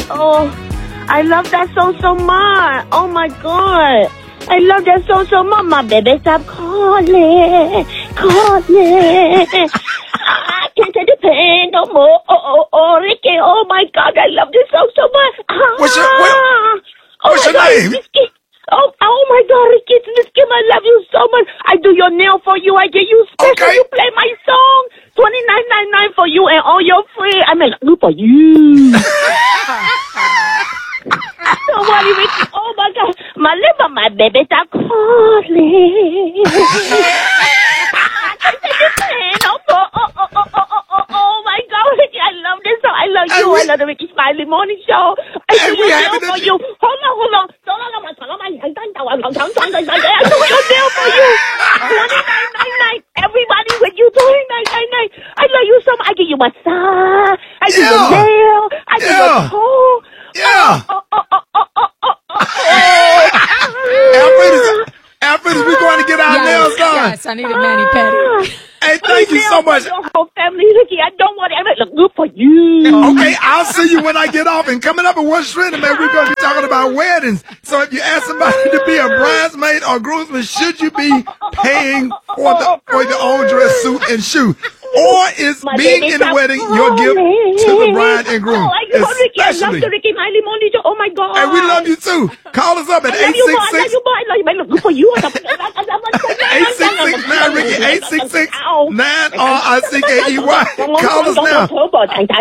Oh, I love that song so much. Oh my God. I love that song so much. My baby, stop calling. I can't take the pain no more. Oh, Ricky. Oh my God. I love this song so much. What's your name? Risky. Oh my God, Ricky. Risky, I love you so much. I do your nail for you. I give you special. Okay. You play my song. $29.99 for you and all your free. I make good for you. Don't worry, Ricky. Oh my God. My liver, my baby, stop calling. Oh my God, Ricky, I love this song. I love you. I love the Ricky Smiley Morning Show. I do your nail for you. Hold on. I do your nail for you. $29.99. Everybody with you, $29.99. I love you so much. I give you massage. I do your nail. I do your toe. Yeah. Alfred, we're going to get our nails done. Yes, I need a mani-pedi. Hey, thank you so much. Your whole family, Ricky. I don't want it. I look good for you. Okay, I'll see you when I get off. And coming up at One Shredder, man, we're going to be talking about weddings. So if you ask somebody to be a bridesmaid or groomsman, should you be paying for the own dress, suit, and shoe? Or is being in the wedding your gift to the bride and groom? Oh, I love the Ricky Miley Morning Show. Oh my God. And we love you too. Call us up at 866. I love you, boy. I look good for you. 866 Ricky 866 9RICKEY. Call us now. Welcome,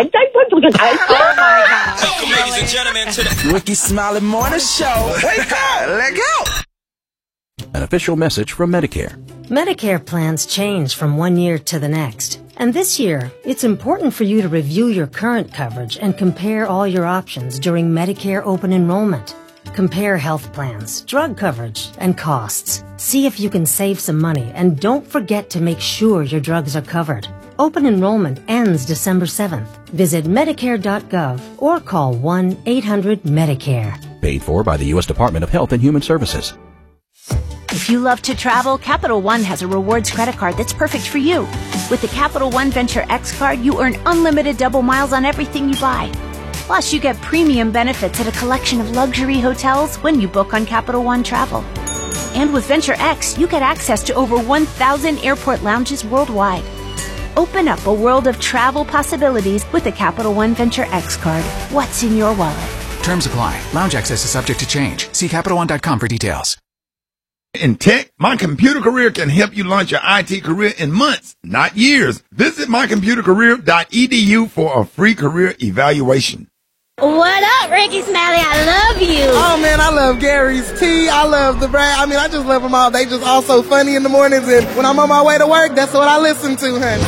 ladies and gentlemen, to the Ricky Smiley Morning Show. Wake up, let go. An official message from Medicare. Medicare plans change from one year to the next. And this year, it's important for you to review your current coverage and compare all your options during Medicare open enrollment. Compare health plans, drug coverage, and costs. See if you can save some money, and don't forget to make sure your drugs are covered. Open enrollment ends December 7th. Visit Medicare.gov or call 1-800-MEDICARE. Paid for by the U.S. Department of Health and Human Services. If you love to travel, Capital One has a rewards credit card that's perfect for you. With the Capital One Venture X card, you earn unlimited double miles on everything you buy. Plus, you get premium benefits at a collection of luxury hotels when you book on Capital One Travel. And with Venture X, you get access to over 1,000 airport lounges worldwide. Open up a world of travel possibilities with the Capital One Venture X card. What's in your wallet? Terms apply. Lounge access is subject to change. See CapitalOne.com for details. In tech, My Computer Career can help you launch your IT career in months, not years. Visit mycomputercareer.edu for a free career evaluation. What up, Ricky Smiley? I love you. Oh, man, I love Gary's Tea. I love the Brad. I mean, I just love them all. They just all so funny in the mornings. And when I'm on my way to work, that's what I listen to, honey.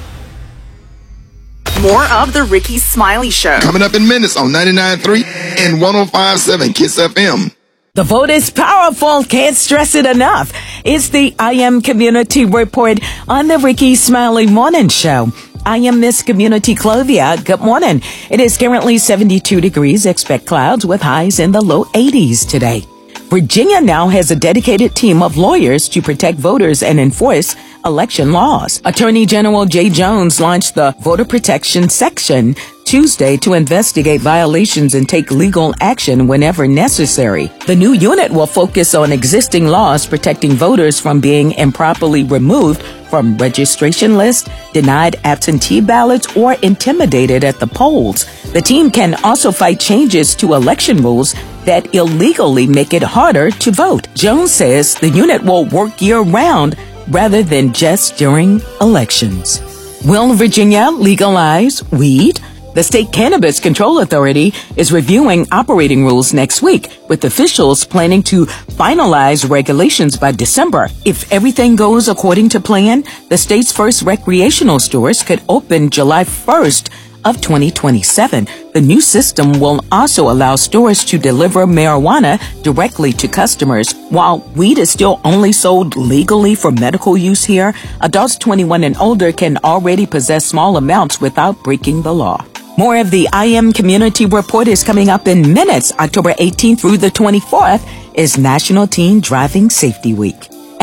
More of The Ricky Smiley Show. Coming up in minutes on 99.3 and 105.7 Kiss FM. The vote is powerful. Can't stress it enough. It's the I Am Community Report on the Ricky Smiley Morning Show. I am Miss Community Clovia. Good morning. It is currently 72 degrees. Expect clouds with highs in the low 80s today. Virginia now has a dedicated team of lawyers to protect voters and enforce election laws. Attorney General Jay Jones launched the Voter Protection Section Tuesday to investigate violations and take legal action whenever necessary. The new unit will focus on existing laws protecting voters from being improperly removed from registration lists, denied absentee ballots, or intimidated at the polls. The team can also fight changes to election rules that illegally make it harder to vote. Jones says the unit will work year-round rather than just during elections. Will Virginia legalize weed? The State Cannabis Control Authority is reviewing operating rules next week, with officials planning to finalize regulations by December. If everything goes according to plan, the state's first recreational stores could open July 1st of 2027. The new system will also allow stores to deliver marijuana directly to customers. While weed is still only sold legally for medical use here, adults 21 and older can already possess small amounts without breaking the law. More of the I Am Community Report is coming up in minutes. October 18th through the 24th is National Teen Driving Safety Week.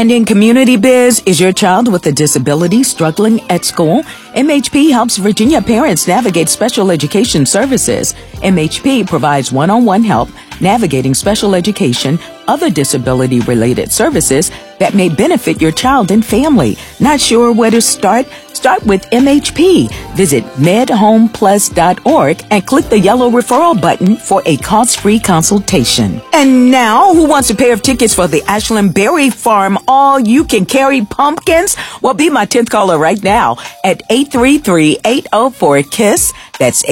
And in Community Biz, is your child with a disability struggling at school? MHP helps Virginia parents navigate special education services. MHP provides one-on-one help navigating special education, other disability-related services that may benefit your child and family. Not sure where to start? Start with MHP. Visit medhomeplus.org and click the yellow referral button for a cost-free consultation. And now, who wants a pair of tickets for the Ashland Berry Farm all-you-can-carry pumpkins? Well, be my 10th caller right now at 833-804-KISS. That's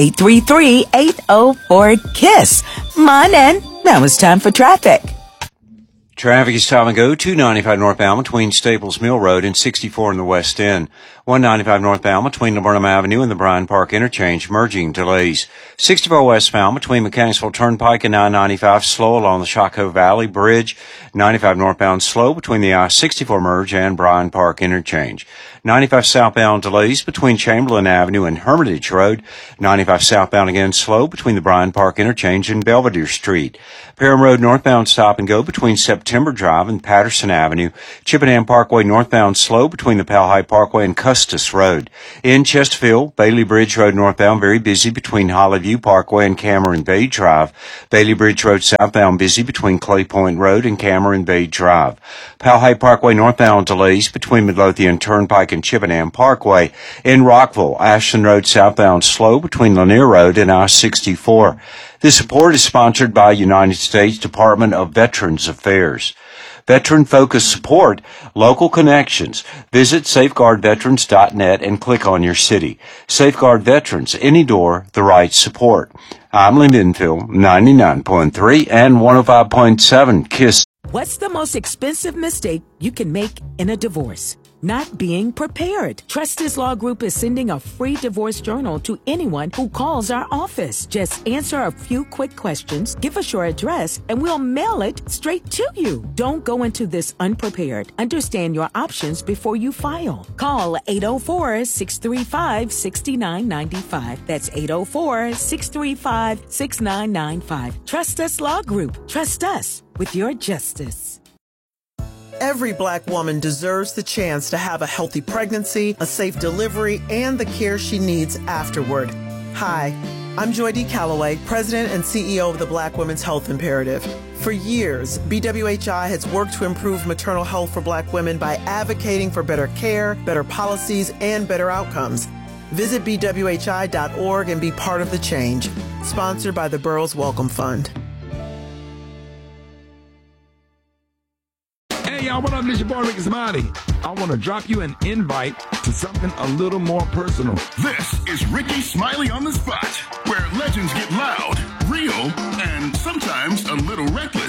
833-804-KISS. Morning. Now it's time for traffic. Traffic is time and go. 295 northbound between Staples Mill Road and 64 in the West End. 195 northbound between Laburnum Avenue and the Bryan Park Interchange, merging delays. 64 westbound between Mechanicsville Turnpike and I-95, slow along the Shockoe Valley Bridge. 95 northbound slow between the I-64 merge and Bryan Park Interchange. 95 southbound delays between Chamberlain Avenue and Hermitage Road. 95 southbound again slow between the Bryan Park Interchange and Belvedere Street. Parham Road northbound stop and go between September Drive and Patterson Avenue. Chippenham Parkway northbound slow between the Powhite Parkway and Custis Road. In Chesterfield, Bailey Bridge Road northbound very busy between Hollyview Parkway and Cameron Bay Drive. Bailey Bridge Road southbound busy between Clay Point Road and Cameron Bay Drive. Powhite Parkway northbound delays between Midlothian Turnpike and Chippenham Parkway. In Rockville, Ashland Road southbound slow between Lanier Road and I-64. This report is sponsored by United States Department of Veterans Affairs. Veteran-focused support, local connections. Visit safeguardveterans.net and click on your city. Safeguard Veterans, any door, the right support. I'm Lee Minfield, 99.3 and 105.7 KISS. What's the most expensive mistake you can make in a divorce? Not being prepared. Trustis Law Group is sending a free divorce journal to anyone who calls our office. Just answer a few quick questions, give us your address, and we'll mail it straight to you. Don't go into this unprepared. Understand your options before you file. Call 804-635-6995. That's 804-635-6995. Trustis Law Group. Trust us with your justice. Every Black woman deserves the chance to have a healthy pregnancy, a safe delivery, and the care she needs afterward. Hi, I'm Joy D. Calloway, President and CEO of the Black Women's Health Imperative. For years, BWHI has worked to improve maternal health for Black women by advocating for better care, better policies, and better outcomes. Visit bwhi.org and be part of the change. Sponsored by the Burroughs Welcome Fund. Hey y'all, what up? This your boy Ricky Smiley. I want to drop you an invite to something a little more personal. This is Ricky Smiley on the Spot, where legends get loud, real, and sometimes a little reckless.